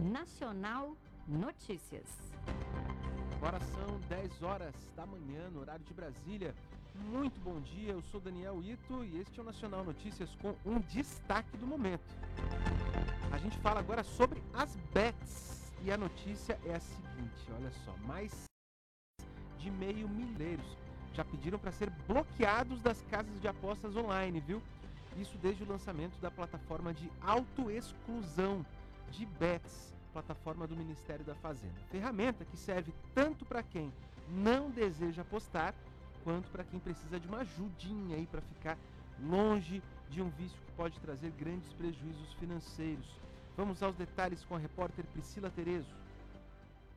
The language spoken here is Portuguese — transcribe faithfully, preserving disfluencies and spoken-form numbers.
Nacional Notícias. Agora são dez horas da manhã, no horário de Brasília. Muito bom dia, eu sou Daniel Ito e este é o Nacional Notícias com um destaque do momento. A gente fala agora sobre as bets e a notícia é a seguinte, olha só, mais de meio milheiros já pediram para ser bloqueados das casas de apostas online, viu? Isso desde o lançamento da plataforma de autoexclusão de bets, plataforma do Ministério da Fazenda. Ferramenta que serve tanto para quem não deseja apostar, quanto para quem precisa de uma ajudinha aí para ficar longe de um vício que pode trazer grandes prejuízos financeiros. Vamos aos detalhes com a repórter Priscila Terezo.